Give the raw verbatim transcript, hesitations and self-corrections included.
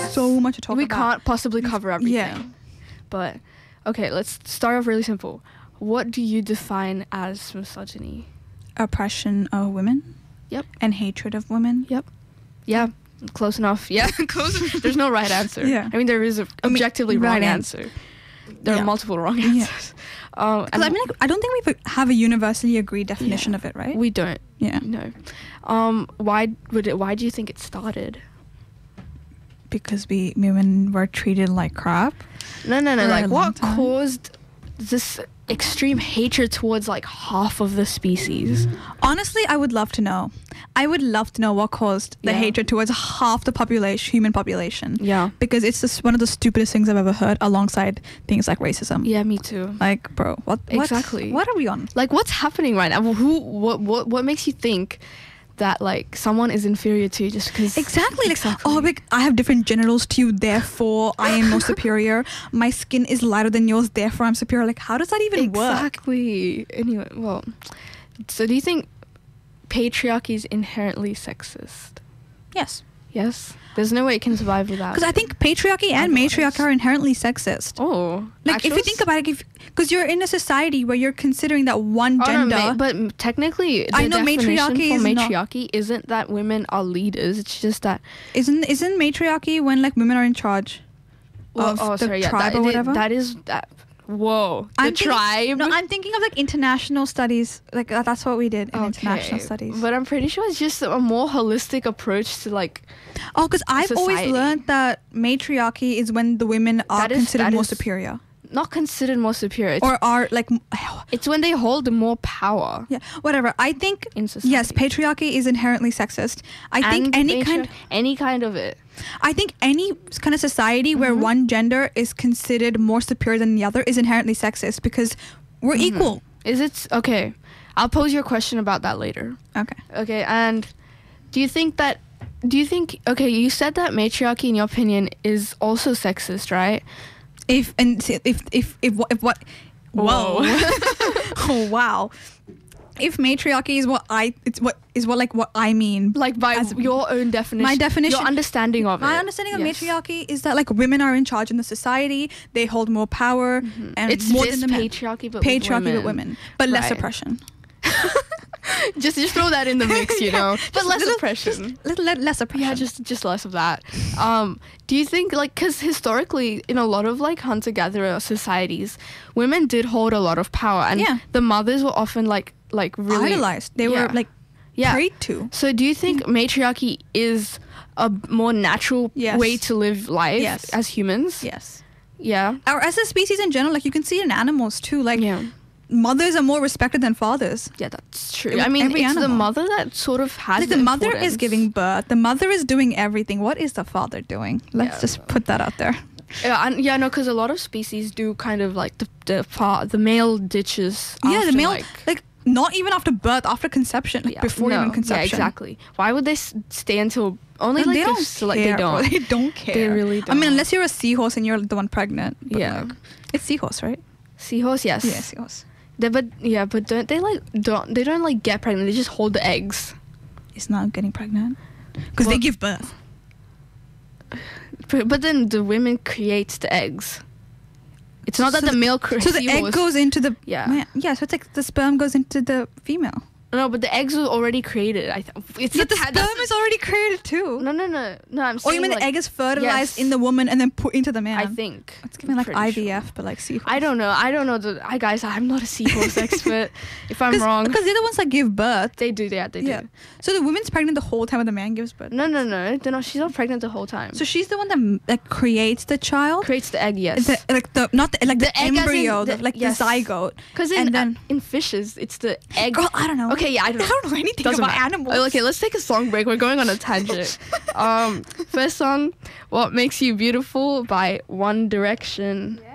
yes. so much to talk we about. We can't possibly cover everything. Yeah. But, okay, let's start off really simple. What do you define as misogyny? Oppression of women. Yep. And hatred of women. Yep. Yeah. Close enough. Yeah. Close. There's no right answer. Yeah. I mean, there is a objectively I mean, wrong right answer. There yeah. are multiple wrong answers. Yeah. Um, and I mean, like, I don't think we have a universally agreed definition yeah. of it, right? We don't. Yeah. No. Um. Why would it? Why do you think it started? Because we women were treated like crap. No, no, no. For Like, a long what time. caused this extreme hatred towards like half of the species? Honestly, I would love to know. I would love to know what caused the Yeah. hatred towards half the population, human population. Yeah. Because it's just one of the stupidest things I've ever heard, alongside things like racism. Yeah, me too. Like, bro, what? what Exactly. What are we on? Like, what's happening right now? Who? What? What? What makes you think that like someone is inferior to you just because? Exactly. Like, Exactly. oh, like, I have different genitals to you, therefore I am more superior. My skin is lighter than yours, therefore I'm superior. Like, how does that even work? Exactly. Anyway, well, so do you think patriarchy is inherently sexist? Yes. Yes. There's no way it can survive without. Because I think patriarchy and Otherwise. matriarchy are inherently sexist. Oh, Like, if you actuals? think about it, because you're in a society where you're considering that one Oh, no, gender. ma- but m- technically, the I know definition matriarchy for is not- matriarchy isn't that women are leaders. It's just that. Isn't isn't matriarchy when like women are in charge Well, of oh, the sorry, yeah, tribe that, or it- whatever? that is that. Whoa, the I'm thinking- tribe. No, I'm thinking of like international studies. Like uh, that's what we did in Okay, international studies. But I'm pretty sure it's just a more holistic approach to like. oh, because I've always society. learned that matriarchy is when the women are That is- considered that more is- superior, Not considered more superior. It's, or are like, m- it's when they hold more power yeah, whatever. I think in society. yes, patriarchy is inherently sexist. I think And any matri- kind, any kind of it. I think any kind of society where Mhm. one gender is considered more superior than the other is inherently sexist because we're Mhm. equal. Is it okay? I'll pose your question about that later. Okay. Okay, and do you think that? Do you think? Okay, you said that matriarchy, in your opinion, is also sexist, right? If and see, if if if what if what Whoa. oh wow if matriarchy is what I it's what is what like what I mean Like by As- your own definition. my definition- Your understanding of it. my understanding of Yes. matriarchy is that like women are in charge in the society, they hold more power Mhm. and it's more this than the men. patriarchy, but patriarchy with with women but less Right. oppression. just just throw that in the mix, you know. But Just less little- oppression. little le- less oppression. Yeah, just just less of that. Um, do you think like because historically in a lot of like hunter gatherer societies, women did hold a lot of power, and Yeah. the mothers were often like like really idolized, they yeah. were like yeah. prayed to. So do you think matriarchy is a more natural Yes. way to live life Yes. as humans? Yes, Yeah. or as a species in general, like you can see it in animals too, like Yeah. mothers are more respected than fathers. Yeah, that's true. With I mean, every it's the animal. mother that sort of has Like the the mother is importance. giving birth, the mother is doing everything. What is the father doing? Let's Yeah. just put that out there. Yeah, and, yeah, no, because a lot of species do kind of like the the fa- the male ditches. Yeah, the after, male, like, like, not even after birth, after conception, like yeah, before no, even conception. Yeah, exactly. Why would they s- stay until only Like, like they if don't so, care. like they bro. don't. They don't care. really I mean, don't. unless you're a seahorse and you're the one pregnant. But Yeah. like, it's seahorse, right? Seahorse, yes. Yeah, seahorse. They, but yeah, but don't they like don't they don't like get pregnant? They just hold the eggs. It's not getting pregnant because they Well- give birth. But, but then the women creates the eggs. It's not that So the the- male creates. So the egg goes into the Yeah. man. Yeah, so it's like the sperm goes into the female. No, but the eggs were already created. I th- it's But the ta- sperm that's is already created too. No, no, no, no. I'm Or saying you mean like, the egg is fertilized yes. in the woman and then put into the man? I think It's giving like Pretty I sure. V F, but like seahorse. I don't know. I don't know. The, I guys, I'm not a seahorse expert. If I'm wrong, Because they're the ones that give birth. they do. Yeah, they Yeah. do. So the woman's pregnant the whole time when the man gives birth. No, no, no. They're not, she's not pregnant the whole time. So she's the one that m- like creates the child. creates the egg. Yes. The, like the not the, like the, The egg as in embryo, the- the, like yes. the zygote. Because in and then- in fishes, it's the egg. Girl, I don't know. Okay, yeah, I don't know. I don't know anything Doesn't about matter. animals. Oh, okay, let's take a song break. We're going on a tangent. um, first song, "What Makes You Beautiful" by One Direction.